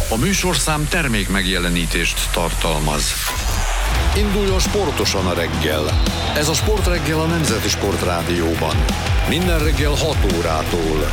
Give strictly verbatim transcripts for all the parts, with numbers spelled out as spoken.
A műsorszám termék megjelenítést tartalmaz. Induljon sportosan a reggel. Ez a Sportreggel a Nemzeti Sportrádióban. Minden reggel hat órától.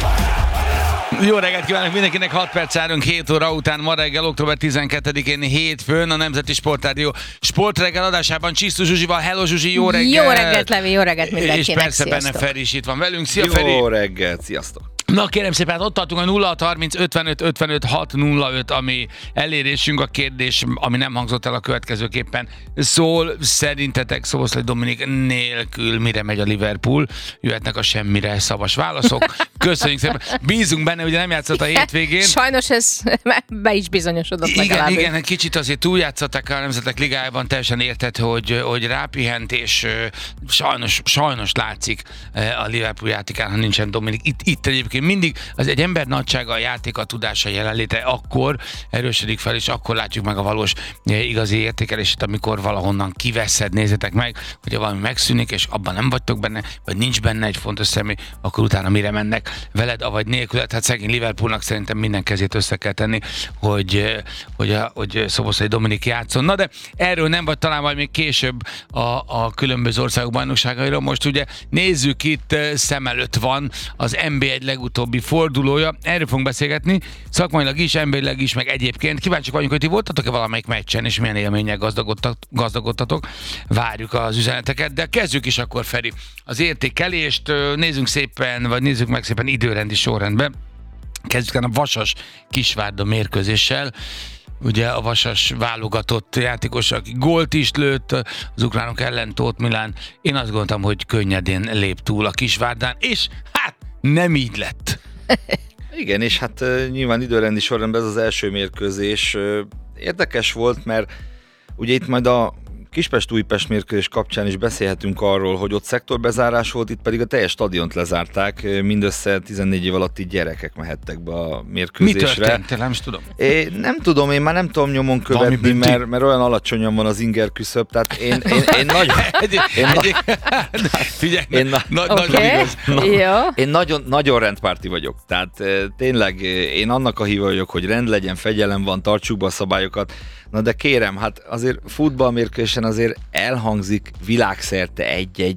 Jó reggelt kívánok mindenkinek, hat perc járunk hét óra után, ma reggel, október tizenkettedikén hétfőn a Nemzeti Sportrádió Sportreggel adásában Csisztus Zsuzsival. Hello Zsuzsi, jó reggelt! Jó reggelt, Levi, jó reggelt mindenkinek, és persze sziasztok. benne Feri is itt van velünk. Szia, jó Feri! Jó reggelt, sziasztok! Na kérem szépen, ott tartunk a nulla hat harminc ötvenöt ötvenöt hat nulla öt, ami elérésünk. A kérdés, ami nem hangzott el, a következőképpen szól. Szerintetek Szoboszlai Dominik nélkül mire megy a Liverpool? Jöhetnek a semmire szavas válaszok. Köszönjük szépen. Bízunk benne, ugye nem játszott a hétvégén. Sajnos ez be is bizonyosodott igen, legalábbis. Igen, egy kicsit azért túljátszották a Nemzetek Ligájában, teljesen érted, hogy, hogy rápihent, és sajnos, sajnos látszik a Liverpool játékán, ha nincsen Dominik. Itt, itt egyébként mindig az egy ember nagysága, a játék, a tudása, jelenléte akkor erősödik fel, és akkor látjuk meg a valós igazi értékelését, amikor valahonnan kiveszed, nézzétek meg, hogyha valami megszűnik, és abban nem vagytok benne, vagy nincs benne egy fontos személy, akkor utána mire mennek veled, avagy nélküled. Hát szegény Liverpoolnak szerintem minden kezét össze kell tenni, hogy, hogy, a, hogy Szoboszlai Dominik játszon. Na de erről nem, vagy talán majd még később a, a különböző országok bajnokságairól. Most ugye nézzük, itt szem előtt van az en bé egy legutóbbi fordulója. Erről fogunk beszélgetni, szakmailag is, emberileg is, meg egyébként. Kíváncsiak vagyunk, hogy ti voltatok-e valamelyik meccsen, és milyen élménnyel gazdagodtatok. Várjuk az üzeneteket, de kezdjük is akkor, Feri, az értékelést. Nézzünk szépen, vagy nézzük meg szépen időrendi sorrendben. Kezdjük a Vasas Kisvárda mérkőzéssel. Ugye a Vasas válogatott játékos, aki gólt is lőtt az ukránok ellen, Tóth Milán. Én azt gondoltam, hogy könnyedén lép túl a Kisvárdán, és hát nem így lett. Igen, és hát uh, nyilván időrendi sorrendben ez az első mérkőzés uh, érdekes volt, mert ugye itt majd a Kispest-Újpest mérkőzés kapcsán is beszélhetünk arról, hogy ott szektorbezárás volt, itt pedig a teljes stadiont lezárták, mindössze tizennégy év alatti gyerekek mehettek be a mérkőzésre. Mi történt? Nem is tudom. É, nem tudom, én már nem tudom nyomon követni, mert, mert olyan alacsonyan van az inger küszöb, tehát én, én, én nagyon... Én, Figyelj, én, na, na, okay. nagyon igaz. Na, én nagyon, nagyon rendpárti vagyok, tehát tényleg én annak a híva vagyok, hogy rend legyen, fegyelem van, tartsuk be a szabályokat. Na de kérem, hát azért futballmérkőzésen azért elhangzik világszerte egy-egy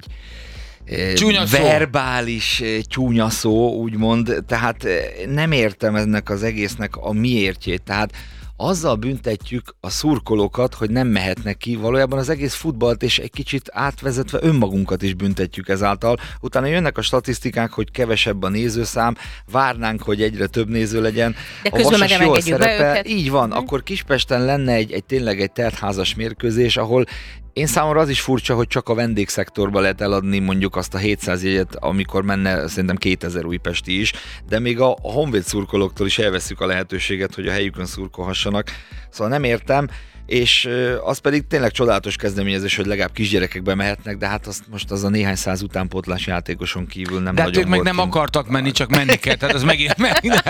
csúnya verbális csúnya szó, úgymond, tehát nem értem ennek az egésznek a miértjét, tehát azzal büntetjük a szurkolókat, hogy nem mehetnek ki, valójában az egész futballt, és egy kicsit átvezetve önmagunkat is büntetjük ezáltal. Utána jönnek a statisztikák, hogy kevesebb a nézőszám, várnánk, hogy egyre több néző legyen. De közben meg jól szerepel. Így van, hmm. akkor Kispesten lenne egy, egy tényleg egy teltházas mérkőzés, ahol én számomra az is furcsa, hogy csak a vendégszektorba lehet eladni mondjuk azt a hétszáz jegyet, amikor menne szerintem kétezer újpesti is, de még a, a Honvéd szurkolóktól is elveszük a lehetőséget, hogy a helyükön szurkolhassanak. Szóval nem értem, és az pedig tényleg csodálatos kezdeményezés, hogy legalább kisgyerekekbe mehetnek, de hát azt most az a néhány száz utánpótlás játékoson kívül nem de nagyon ők meg nem kint. akartak menni, csak menni kell, tehát az megint megint.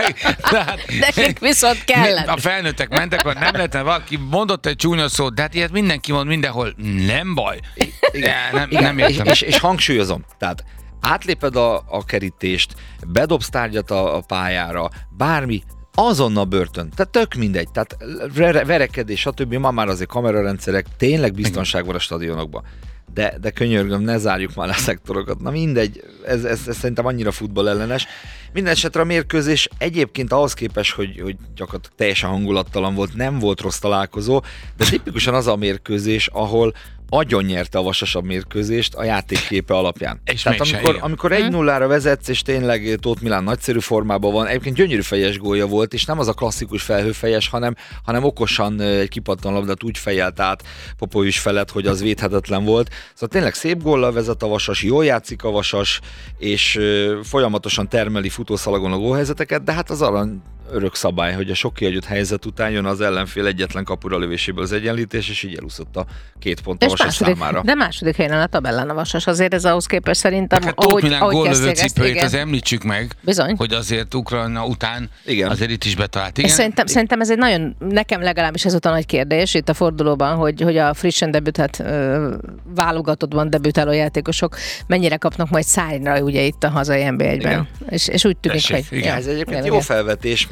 nekik viszont kellett. A felnőttek mentek, vagy nem lehetne, valaki mondott egy csúnya szót, de hát ilyet mindenki mond mindenhol, nem baj. Igen, nem, igen, nem és, és, és hangsúlyozom, tehát átléped a, a kerítést, bedobsz tárgyat a, a pályára, bármi, azonnal börtön. Tehát tök mindegy. Tehát verekedés, stb. Ma már azért kamerarendszerek, tényleg biztonság van a stadionokban. De, de könyörgöm, ne zárjuk már a szektorokat. Na mindegy, ez, ez, ez szerintem annyira futballellenes. Minden esetre a mérkőzés egyébként ahhoz képest, hogy, hogy gyakorlatilag teljesen hangulattalan volt, nem volt rossz találkozó, de tipikusan az a mérkőzés, ahol agyon nyerte a Vasas a mérkőzést a játékképe alapján. És Tehát amikor, amikor egy nullára vezetsz, és tényleg Tóth Milán nagyszerű formában van, egyébként gyönyörű fejes gólja volt, és nem az a klasszikus felhőfejes, hanem, hanem okosan egy kipattan labdát úgy fejelt át Popovics felett, hogy az védhetetlen volt. Szóval tényleg szép góllal vezet a Vasas, jól játszik a Vasas, és folyamatosan termeli futószalagon a gólhelyzeteket, de hát az arany örök szabály, hogy a sok kiadott helyzet után jön az ellenfél egyetlen kapura lövéséből az egyenlítés, és így elúszott a két pont a Vasas számára. De második helyen a tabellán a Vasas, azért ez ahhoz képest szerintem, hát ahogy, Milán ahogy góllövő kezdték cipőjét, ezt, az említsük meg, bizony, hogy azért Ukrajna után igen. azért itt is betalált. Igen? Szerintem, szerintem ez egy nagyon, nekem legalábbis ez a nagy kérdés itt a fordulóban, hogy, hogy a frissen debütált válogatottban debütáló játékosok mennyire kapnak majd szárnyra ugye itt a hazai en bé egyben. És, és úgy tűnik, Tessék, hogy... igen. Ja, ez egyébként jó felvetés, mert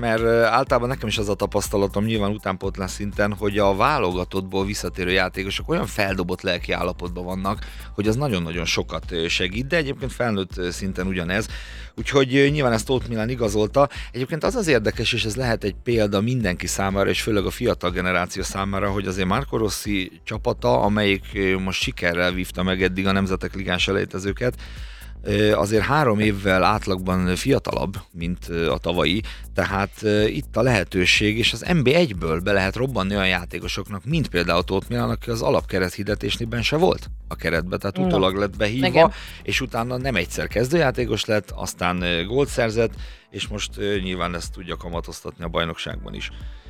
mert általában nekem is az a tapasztalatom, nyilván utánpótlás szinten, hogy a válogatottból visszatérő játékosok olyan feldobott lelki állapotban vannak, hogy az nagyon-nagyon sokat segít, de egyébként felnőtt szinten ugyanez. Úgyhogy nyilván ezt Tóth Milán igazolta. Egyébként az az érdekes, és ez lehet egy példa mindenki számára, és főleg a fiatal generáció számára, hogy azért Marco Rossi csapata, amelyik most sikerrel vívta meg eddig a Nemzetek Ligán selejtezőket, azért három évvel átlagban fiatalabb, mint a tavalyi, tehát itt a lehetőség, és az en bé egyből be lehet robbanni olyan játékosoknak, mint például Tóth Milán, aki az alapkeret hirdetésében se volt a keretbe, tehát utólag lett behívva, igen. És utána nem egyszer kezdőjátékos lett, aztán gólt szerzett, és most nyilván ezt tudja kamatoztatni a bajnokságban is.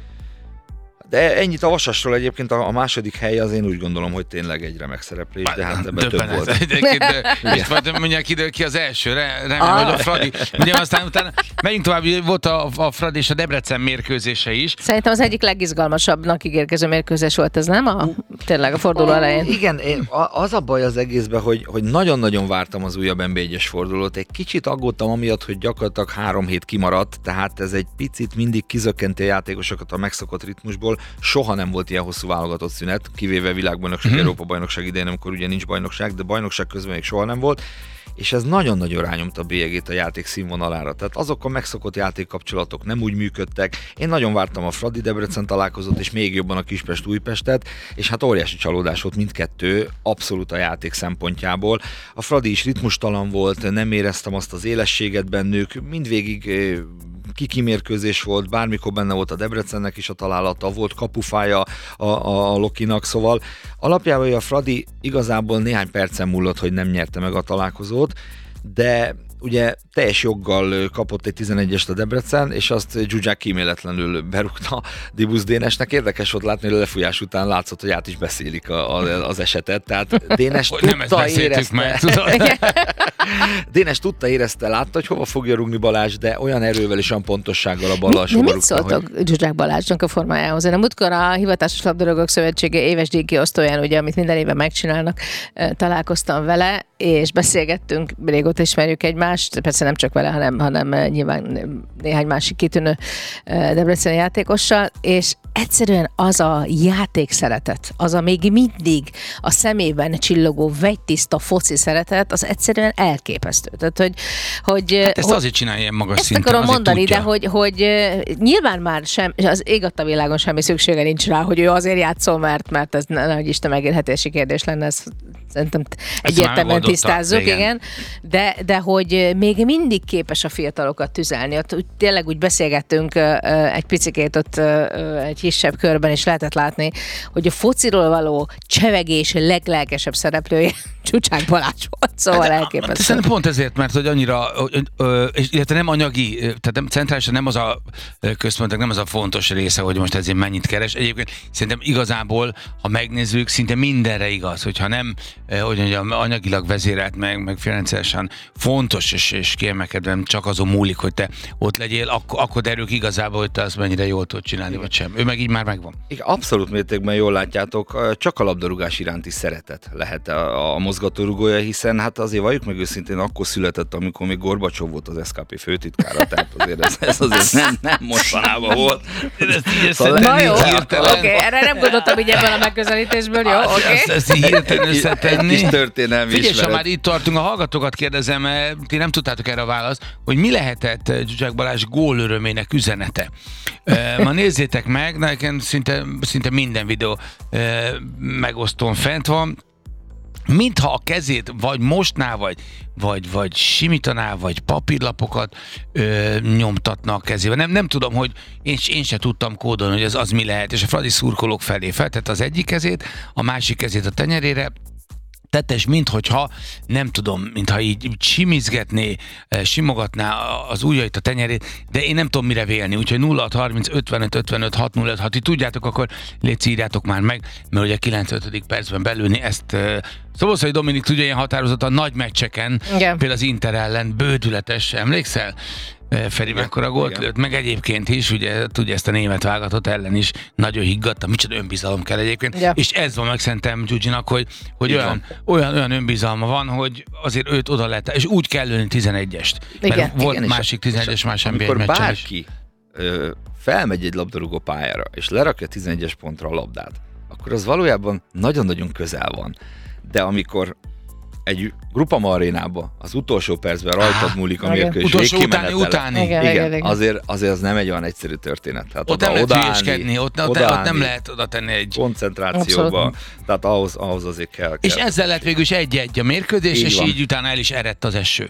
De ennyit a Vasasról, egyébként a, a második hely az én úgy gondolom, hogy tényleg egy remek szereplés, de hát ebben több volt. És majd mindjárt kidől ki az elsőre, remélem, ah. hogy a Fradi. Ugye aztán utána megyünk tovább, volt a, a Fradi és a Debrecen mérkőzése is. Szerintem az egyik legizgalmasabbnak ígérkező mérkőzés volt ez, nem? A, tényleg a forduló elején. Igen, az a baj az egészben, hogy, hogy nagyon-nagyon vártam az újabb en bé egyes fordulót. Egy kicsit aggódtam amiatt, hogy gyakorlatilag három hét kimaradt, tehát ez egy picit mindig kizökkenti a játékosokat a megszokott ritmusból. Soha nem volt ilyen hosszú válogatott szünet, kivéve világbajnokság, hmm. Európa-bajnokság idején, amikor ugye nincs bajnokság, de bajnokság közben még soha nem volt, és ez nagyon-nagyon rányomta a bélyegét a játék színvonalára. Tehát azok a megszokott játékkapcsolatok nem úgy működtek. Én nagyon vártam a Fradi Debrecen találkozót, és még jobban a Kispest Újpestet, és hát óriási csalódás volt mindkettő, abszolút a játék szempontjából. A Fradi is ritmustalan volt, nem éreztem azt az élességet bennük, mindvégig kikimérkőzés volt, bármikor benne volt a Debrecennek is a találata, volt kapufája a, a, a Lokinak, szóval alapjában a Fradi igazából néhány percen múlott, hogy nem nyerte meg a találkozót, de ugye teljes joggal kapott egy tizenegyest a Debrecen, és azt Zsuzsák kíméletlenül berúgta Dibusz Dénesnek. Érdekes volt látni, hogy a lefújás után látszott, hogy át is beszélik a, a, az esetet. Tehát Dénes tudta, érezte. Dénes tudta, érezte, látta, hogy hova fogja rúgni Balázs, de olyan erővel és olyan pontossággal a bal alsóba rúgta. Mit szóltok hogy... Zsuzsák Balázsnak a formájához? Én a múltkor a Hivatásos Labdarúgók Szövetsége éves díjkiosztóján, ugye, amit minden évben megcsinálnak, találkoztam vele, és beszélgettünk, régóta ismerjük egymást, persze nem csak vele, hanem, hanem nyilván néhány másik kitűnő debreceni játékossal, és egyszerűen az a játék szeretet, az a még mindig a szemében csillogó vegytiszta foci szeretet, az egyszerűen elképesztő. Tehát, hogy, hogy, hát ezt hogy, azért csinálja ilyen magas ezt szinten. Ezt akarom mondani, tudja. de hogy, hogy nyilván már sem, az ég adta világon semmi szüksége nincs rá, hogy ő azért játszol, mert, mert ez nehogy Isten megélhetési kérdés lenne, ez szerintem egyértelműen tisztázzuk, igen. igen. De, de hogy még mindig képes a fiatalokat tüzelni. Ott úgy, tényleg úgy beszélgettünk egy picikét ott egy kisebb körben, és lehetett látni, hogy a fociról való csevegés leglelkesebb szereplője Zsuzsák Balázs volt, szóval elképesztő. Szerintem pont ezért, mert hogy annyira, illetve nem anyagi, tehát nem, centrálisan nem az a központok, nem az a fontos része, hogy most ezért mennyit keres. Egyébként szerintem igazából, ha megnézzük, szinte mindenre igaz, hogyha nem, hogy mondjam, anyagilag vezérelt meg, meg finanszírosan fontos és, és kiemelkedően csak azon múlik, hogy te ott legyél, akkor, akkor derül igazából, hogy te azt mennyire jól tudod csinálni, igen. vagy sem. Ő meg így már megvan. Igen, abszolút mértékben jól látjátok, csak a labdarúgás iránti szeretet lehet a, a mozgatórugója, hiszen hát azért valljuk meg őszintén, akkor született, amikor még Gorbacsov volt az es ká pé főtitkára, tehát azért ez, ez azért nem, nem mostanában volt. Szóval na jó, oké, okay, erre nem gondoltam így ebben a megközelítésből, jó, oké. Okay. Ezt, ezt hirtelen összetenni. Kis történelmi Figyelj, ismeret. ha már itt tartunk, a hallgatókat kérdezem, ti nem tudtátok erre a választ, hogy mi lehetett Zsuzsák Balázs gólörömének üzenete. Ma nézzétek meg, nekem szinte, szinte minden videó megosztón fent van, mintha a kezét vagy mostná, vagy, vagy, vagy simítaná, vagy papírlapokat ö, nyomtatna a kezével. Nem, nem tudom, hogy én, én se tudtam kódolni, hogy ez az mi lehet, és a Fradi szurkolók felé feltette az egyik kezét, a másik kezét a tenyerére, tettes, minthogyha, nem tudom, mintha így, így simizgetné, simogatná az ujjait, a tenyerét, de én nem tudom mire vélni, úgyhogy nulla hat harminc ötvenöt ötvenöt hat nulla öt, ha ti tudjátok, akkor légy írjátok már meg, mert ugye kilencvenötödik percben belülni ezt uh, Szoboszlai Dominik tudja ilyen határozottan nagy meccseken, igen. Például az Inter ellen bődületes, emlékszel? Feri mekkora gólt lőtt, meg egyébként is, ugye tudja ezt a német válogatott ellen is nagyon higgadta, micsoda önbizalom kell egyébként, ja. És ez van meg szerintem Gyugyinak, hogy, hogy olyan, olyan, olyan önbizalma van, hogy azért őt oda lehet, és úgy kell lőni tizenegyest. Igen, mert volt igen, másik tizenegyes más en bé egy meccsen meccsen bárki ö, felmegy egy labdarúgó pályára, és lerakja tizenegyes pontra a labdát, akkor az valójában nagyon-nagyon közel van. De amikor egy Grupama arénába az utolsó percben rajtad múlik a mérkőzés utolsó utáni, utáni. Igen, igen, igen, igen. Azért, azért az nem egy olyan egyszerű történet. Hát ott nem lehet hülyeskedni, ott, ott, ott nem lehet oda tenni egy... koncentrációba, abszolút. Tehát ahhoz, ahhoz azért kell. kell. És ezzel lett végül is egy-egy a mérkőzés, így és van. Így utána el is eredt az eső.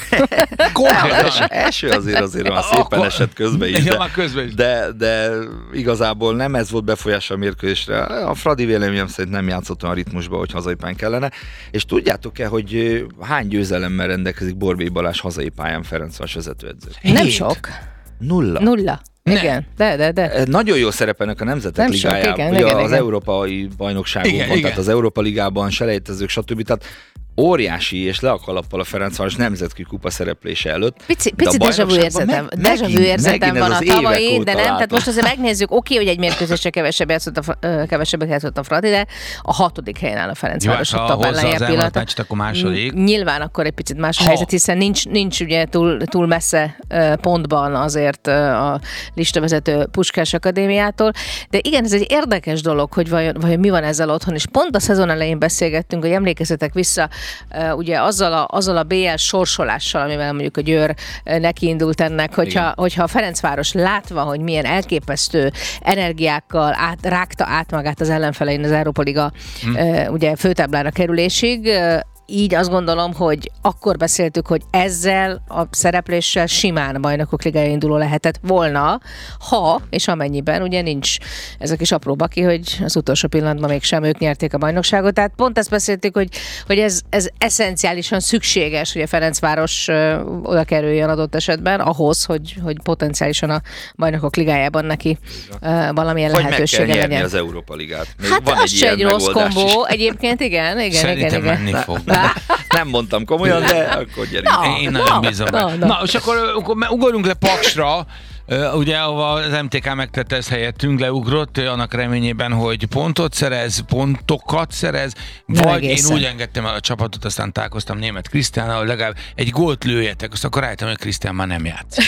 Konkrétan. Eső azért azért már szépen esett közben is, de, közben is. De, de igazából nem ez volt befolyása a mérkőzésre. A Fradi véleményem szerint nem játszott olyan ritmusba, hogy hazai pályán kellene. És tudjátok-e, hogy hány győzelemmel rendelkezik Borbély Balázs hazai pályán Ferencváros vezetőedző? Nem sok. Nulla. Nulla. Igen, de, de, de. Nagyon jól szerepelnek a Nemzetek Nem sok, Ligájában, igen, ugye igen, az igen. európai bajnokságokban, Igen, tehát igen. az Európa Ligában, selejtezők, stb. Tehát óriási és le a kalappal a Ferencváros nemzetközi kupa szereplése előtt. Pici, pici déjà vu érzetem, déjà vu érzetem van a tavalyi, de nem, tehát most azért megnézzük, oké, hogy egy mérkőzésre kevesebb játszott a, kevesebbet játszott a Fradi, de a hatodik helyen áll a Ferencváros. Jó, hát, ha hozza az elmaradt meccset, akkor második. Nyilván akkor egy picit más a helyzet, hiszen nincs, nincs ugye túl, túl messze pontban azért a listavezető Puskás Akadémiától, de igen, ez egy érdekes dolog, hogy vajon, vajon mi van ezzel otthon, és pont a szezon elején beszélgettünk, hogy emlékezzetek vissza, ugye azzal a, azzal a bé el sorsolással, amivel mondjuk a Győr nekiindult ennek, hogyha, hogyha a Ferencváros látva, hogy milyen elképesztő energiákkal át, rágta át magát az ellenfelein az Európa Liga hmm. ugye főtáblára kerülésig, így azt gondolom, hogy akkor beszéltük, hogy ezzel a szerepléssel simán a Bajnokok Ligája induló lehetett volna, ha, és amennyiben ugye nincs ez a kis apró baki, hogy az utolsó pillanatban mégsem ők nyerték a bajnokságot. Tehát pont ezt beszéltük, hogy, hogy ez, ez eszenciálisan szükséges, hogy a Ferencváros ö, oda kerüljön adott esetben ahhoz, hogy, hogy potenciálisan a Bajnokok Ligájában neki ö, valamilyen vagy lehetősége legyen. Vagy meg kell nyerni az Európa Ligát. Még hát van az egy se egy rossz kombó. Is. Egyébként igen, igen, Szerintem igen. menni igen. fog. Nem mondtam komolyan, de akkor gyerünk. Na, Én nagyon na, bízom. na, Na, na. na, és akkor, akkor ugorjunk le Paksra, ugye, ahova az em té ká megtette ezt helyettünk, leugrott, annak reményében, hogy pontot szerez, pontokat szerez, Nem vagy egészen. én úgy engedtem el a csapatot, aztán találkoztam Németh Krisztiánnal, hogy legalább egy gólt lőjetek, azt akkor rájöttem, hogy Krisztián már nem játszik.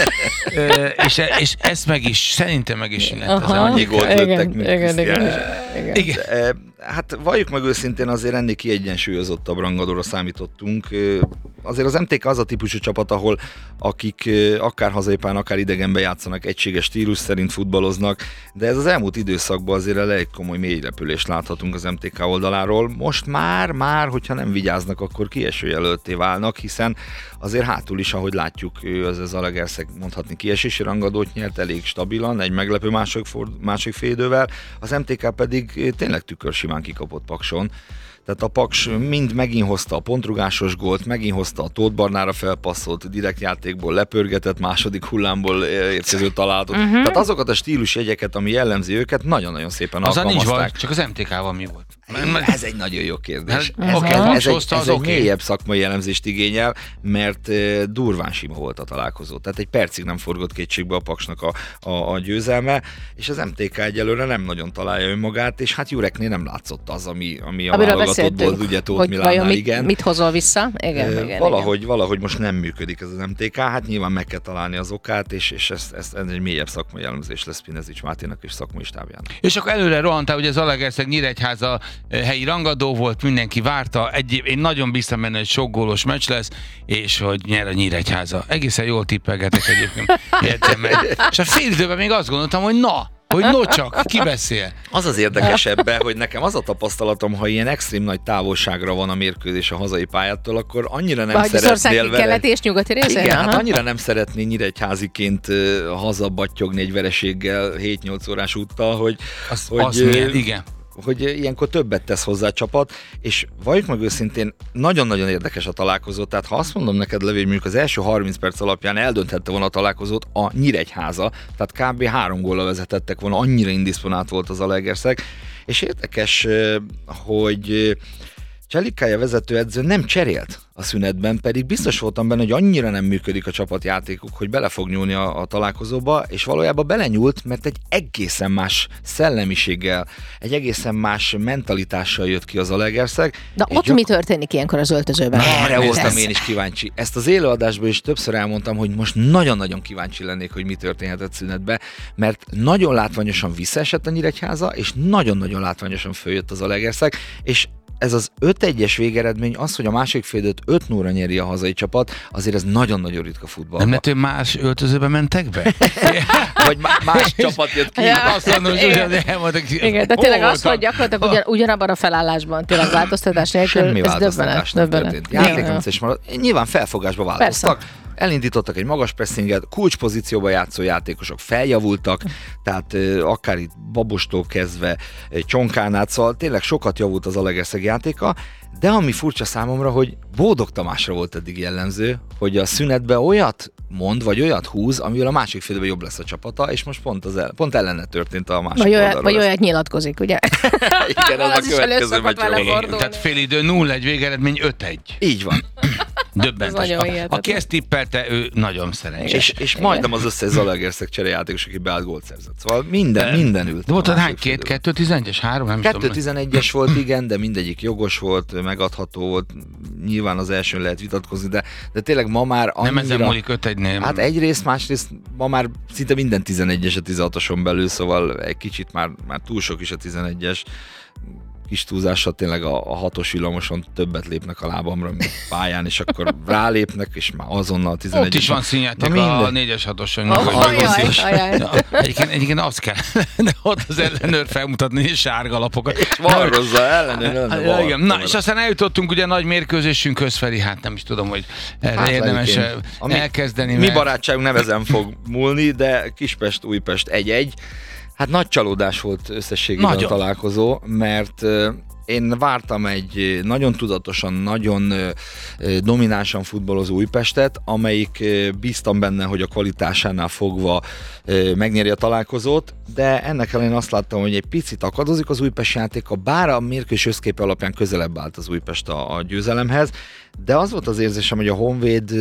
Ö, és, és ezt meg is, szerintem meg is lett az Annyi gólt lőttek, mint igen, Krisztián. igen, igen. Igen. De, hát valljuk meg őszintén, azért ennél kiegyensúlyozottabb rangadóra számítottunk. Azért az em té ká az a típusú csapat, ahol akik akár hazai-pályán, akár idegenben játszanak, egységes stílus szerint futballoznak, de ez az elmúlt időszakban azért elég komoly mélyrepülést láthatunk az em té ká oldaláról. Most már, már, hogyha nem vigyáznak, akkor kiesőjelölté válnak, hiszen azért hátul is, ahogy látjuk, az a Zalaegerszeg mondhatni kiesési rangadót nyert, elég stabilan, egy meglepő másik, másik félidővel, az em té ká pedig tényleg tükörsimán kikapott Pakson. Tehát a Paks mind megint hozta a pontrugásos gólt, megint hozta a Tóth Barnára felpasszolt, direkt játékból lepörgetett, második hullámból érkező találatot. Uh-huh. Tehát azokat a stílusjegyeket, ami jellemzi őket, nagyon-nagyon szépen Azzal alkalmazták. nincs baj, csak az em té ká-val mi volt? Ez egy nagyon jó kérdés. Hát, ez, oké, ez, Paks ez, egy, hozta, ez az egy oké. mélyebb szakmai jellemzést igényel, mert uh, durván sima volt a találkozó. Tehát egy percig nem forgott kétségbe a Paksnak a, a, a győzelme, és az em té ká egyelőre nem nagyon találja önmagát, és hát Jureknél nem látszott az, ami, ami a válogatottból, ugye Tóth Milánnál, mit, igen. mit hozol vissza? Igen, Uh, igen, valahogy, igen. valahogy most nem működik ez az em té ká, hát nyilván meg kell találni az okát, és, és ez, ez, ez egy mélyebb szakmai jellemzés lesz Pinezics Máténak és szakmai stábjának. És akkor előre rohantál, ugye Zalaegerszeg Nyíregyháza helyi rangadó volt, mindenki várta, egy, én nagyon bíztam benne, hogy sok gólos meccs lesz, és hogy nyer a Nyíregyháza. Egészen jól tippelgetek egyébként. Értem meg. És a fél időben még azt gondoltam, hogy na, hogy no csak, ki beszél? Az az érdekes ebben, hogy nekem az a tapasztalatom, ha ilyen extrém nagy távolságra van a mérkőzés a hazai pályától, akkor annyira nem szeretnél vele... keleti és nyugati részén? Igen, Aha. hát annyira nem szeretné nyíregyháziként uh, hazabattyogni egy vereséggel hét-nyolc órás úttal, hogy... Az, hogy az milyen, igen. hogy ilyenkor többet tesz hozzá a csapat, és valljuk meg őszintén, nagyon-nagyon érdekes a találkozó, tehát ha azt mondom neked, Levi, hogy mondjuk az első harminc perc alapján eldönthette volna a találkozót a Nyíregyháza, tehát kb. három góllal vezetettek volna, annyira indisponált volt az Zalaegerszeg, és érdekes, hogy Cselikája vezetőedző nem cserélt a szünetben, pedig biztos voltam benne, hogy annyira nem működik a csapatjátékuk, hogy bele fog nyúlni a, a találkozóba, és valójában belenyúlt, mert egy egészen más szellemiséggel, egy egészen más mentalitással jött ki az Zalaegerszeg. De ott gyak... mi történik ilyenkor az öltözőben? Erre voltam én is kíváncsi. Ezt az élőadásban is többször elmondtam, hogy most nagyon-nagyon kíváncsi lennék, hogy mi történhetett szünetben, mert nagyon látványosan visszaesett a Nyíregyháza, és nagyon-nagyon látványosan följött az Zalaegerszeg, és ez az öt egyes végeredmény, az, hogy a másik fél időt öt nulla nyeri a hazai csapat, azért ez nagyon-nagyon ritka futballban. Nem lehet, hogy más öltözőbe mentek be? Vagy más csapat jött ki. Ja, azt mondom, hogy ugyan elmondtak. Igen, de tényleg az, hogy gyakorlatilag ugyan, ugyanabban a felállásban, tényleg változtatás nélkül, semmi ez döbbenet. nem történt. Játékrendszer is maradt. Nyilván felfogásba változtak. Persze. Elindítottak egy magas pressinget, kulcspozícióba játszó játékosok feljavultak, tehát uh, akár itt Babostól kezdve uh, Csonkán át, szóval tényleg sokat javult az Zalaegerszeg játéka, de ami furcsa számomra, hogy Bódog Tamásra volt eddig jellemző, hogy a szünetben olyat mond, vagy olyat húz, amivel a másik félben jobb lesz a csapata, és most pont, az el, pont ellene történt a másik vagy oldalról. Olyat, vagy olyat nyilatkozik, ugye? Igen, az, az a következő meccs. Tehát félidő nulla egy végeredmény öt egy. Így van. Döbbentes. A, aki ezt tippelte, ő nagyon szerencsés. És, és majdnem az összes Zalaegerszeg cserejátékos, aki beállt gólt szerzett. Szóval minden, minden ült. De volt ott hány? Két, kettő tizenegyes, három? Nem kettő tizenegyes volt, igen, de mindegyik jogos volt, megadható volt. Nyilván az elsőn lehet vitatkozni, de, de tényleg ma már annyira... Nem ezen múlik öt egynél. Hát egyrészt, másrészt ma már szinte minden tizenegyes a tizenhatoson belül, szóval egy kicsit már, már túl sok is a tizenegyes. Kis túlzással tényleg a, a hatos villamoson többet lépnek a lábamra, mint pályán, és akkor rálépnek, és már azonnal tizenegyes. Ott is van színjáték a négyes hatoson. Egyébként azt kell, de ott az ellenőr felmutatni sárga lapokat. És varrozza ellenőr. Igen. Na, és aztán eljutottunk ugye nagy mérkőzésünkhöz, Feri, hát nem is tudom, hogy erre hát érdemes elkezdeni. Mi barátságunk nevezen fog múlni, de Kispest-Újpest egy egy. Hát nagy csalódás volt összességében a találkozó, mert én vártam egy nagyon tudatosan, nagyon dominánsan futballozó Újpestet, amelyik bíztam benne, hogy a kvalitásánál fogva megnyeri a találkozót, de ennek ellenére azt láttam, hogy egy picit akadozik az Újpest játéka, bár a mérkőzés összképe alapján közelebb állt az Újpest a, a győzelemhez, de az volt az érzésem, hogy a Honvéd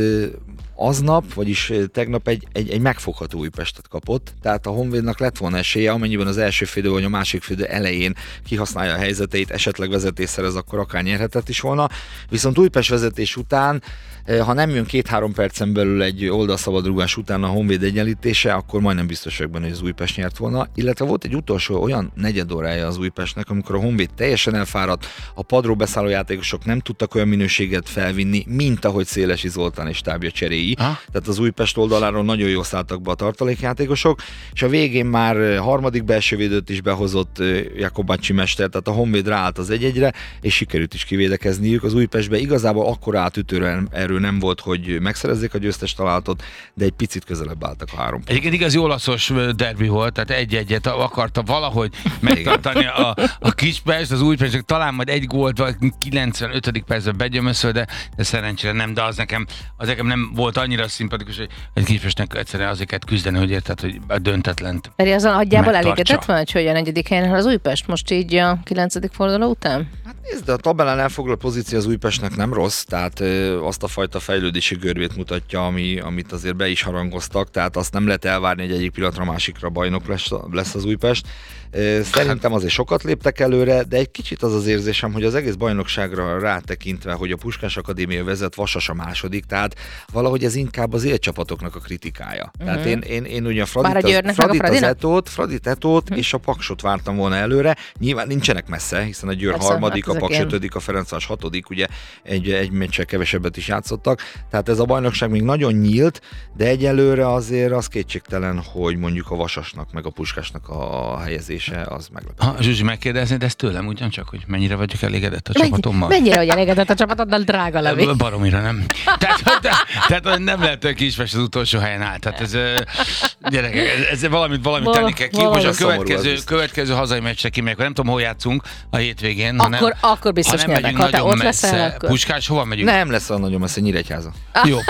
aznap, vagyis tegnap egy, egy, egy megfogható Újpestet kapott, tehát a Honvédnak lett volna esélye, amennyiben az első félidő vagy a másik félidő elején kihasználja a helyzeteit, esetleg vezetés szerez, akkor akár nyerhetett is volna. Viszont Újpest vezetés után, ha nem jön két-három percen belül egy oldalszabadrugás után a Honvéd egyenlítése, akkor majdnem biztos vagyok benne, hogy az Újpest nyert volna. Illetve volt egy utolsó olyan negyed órája az Újpestnek, amikor a Honvéd teljesen elfáradt, a padról beszálló játékosok nem tudtak olyan minőséget felvinni, mint ahogy Szélesi Zoltán és stábja cseréi. Ha? Tehát az Újpest oldaláról nagyon jól szálltak be a tartalékjátékosok, és a végén már harmadik belső védőt is behozott Jakobacsi mester, tehát a Honvéd ráállt az egy-egyre, és sikerült is kivédekezniük. Az Újpestben igazából akkora átütő erő nem volt, hogy megszerezzék a győztes találatot, de egy picit közelebb álltak a három pont. Egyébként igazi olaszos derbi volt, tehát egy-egyet akarta valahogy megtartani a, a Kispest, az Újpest, talán majd egy gólt kilencvenötödik percben begyömöszöl, de, de szerencsére nem, de az nekem, az nekem nem volt annyira szimpatikus, hogy egy Kispestnek egyszerűen azért kell küzdeni, hogy érted, hogy a döntetlent. Pedig azon nagyjából elégedett van, hogy a negyedik helyen az Újpest most így a kilencedik forduló után? Hát nézd, de a tabellán elfoglalt pozíció az Újpestnek nem rossz, tehát ö, azt a fajta fejlődési görbét mutatja, ami, amit azért be is harangoztak, tehát azt nem lehet elvárni, hogy egyik pillanatra másikra bajnok lesz, lesz az Újpest. Szerintem azért sokat léptek előre, de egy kicsit az az érzésem, hogy az egész bajnokságra rátekintve, hogy a Puskás Akadémia vezet, Vasas a második, tehát valahogy ez inkább az élcsapatoknak a kritikája. Uh-huh. Tehát én, én, én ugye a Fradit, az, Fradit az Etót, Fradit Etót uh-huh. és a Paksot vártam volna előre. Nyilván nincsenek messze, hiszen a Győr Persze, harmadik, hát a Paks ötödik, a Ferencváros hatodik, ugye egy, egy meccsel kevesebbet is játszottak. Tehát ez a bajnokság még nagyon nyílt, de egyelőre azért az kétségtelen, hogy mondjuk a Vasasnak meg a Puskásnak a helyezés az meglepő. Ha Zsuzsi megkérdeznéd ezt tőlem ugyancsak, hogy mennyire vagyok elégedett a Mennyi, csapatommal? Mennyire vagy elégedett a csapatoddal, drága Levi? Baromira nem. Tehát, tehát nem lehet, hogy Kispest az utolsó helyen áll. Tehát ez, gyerekek, ez, ez valamit, valamit tenni kell ki. Most a következő, következő hazai meccsre kimegyek, nem tudom, hol játszunk a hétvégén. Akkor, nem, akkor biztos ha nem megyünk ha nagyon messze. Akkor... Puskás, hova megyünk? Nem lesz olyan nagyon messze, Nyíregyháza. Jó.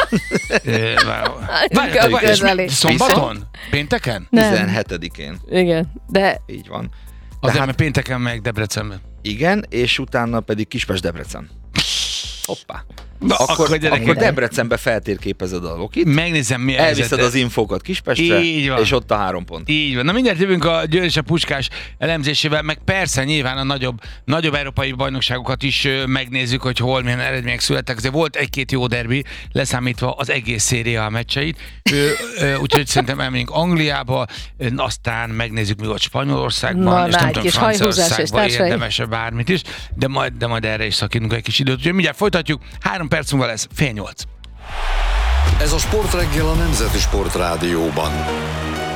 Szombaton? Pénteken? tizenhetedikén. Igen, de... Így van. Azért, Tehát, mert pénteken meg Debrecenben. Igen, és utána pedig Kispest-Debrecen. Hoppá. Na, akkor, akkor, akkor Debrecenbe feltérképezed a Lokit. Megnézem, mi elviszed az infókat Kispestre, és ott a három pont. Így van. Na mindjárt jövünk a Győr és a Puskás elemzésével, meg persze nyilván a nagyobb, nagyobb európai bajnokságokat is megnézzük, hogy hol milyen eredmények születtek. Azért volt egy-két jó derbi, leszámítva az egész széria meccseit. Úgyhogy szerintem elmegyünk Angliába, aztán megnézzük, mi volt Spanyolországban, Na, és nem tudom, Franciaországban érdemes bármit is, de majd, de majd erre is szakítunk egy kis időt. Úgyhogy mindjárt folytatjuk. Három perc múlva lesz, fél nyolc. Ez a Sportreggel a Nemzeti Sportrádióban.